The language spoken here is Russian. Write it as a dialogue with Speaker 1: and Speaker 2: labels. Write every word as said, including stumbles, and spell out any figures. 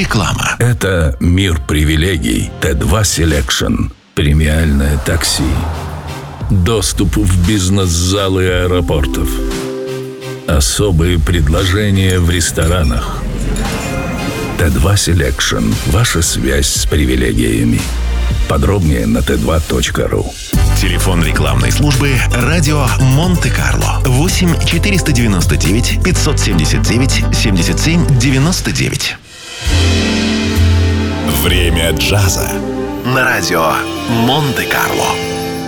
Speaker 1: Реклама.
Speaker 2: Это мир привилегий. Т два Selection. Премиальное такси. Доступ в бизнес-залы аэропортов. Особые предложения в ресторанах. Т два Selection. Ваша связь с привилегиями. Подробнее на тэ два точка ру.
Speaker 1: Телефон рекламной службы «Радио Монте-Карло» восемь четыреста девяносто девять пятьсот семьдесят девять семьдесят семь девяносто девять. Время джаза на радио Монте-Карло.